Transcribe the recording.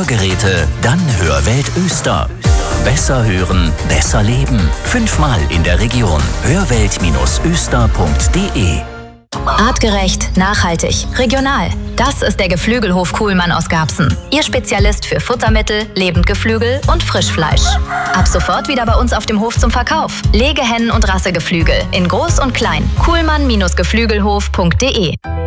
Hörgeräte? Dann Hörwelt Öster. Besser hören, besser leben. 5-mal in der Region. Hörwelt-öster.de. Artgerecht, nachhaltig, regional. Das ist der Geflügelhof Kuhlmann aus Garbsen. Ihr Spezialist für Futtermittel, Lebendgeflügel und Frischfleisch. Ab sofort wieder bei uns auf dem Hof zum Verkauf. Legehennen und Rassegeflügel in groß und klein. Kuhlmann-geflügelhof.de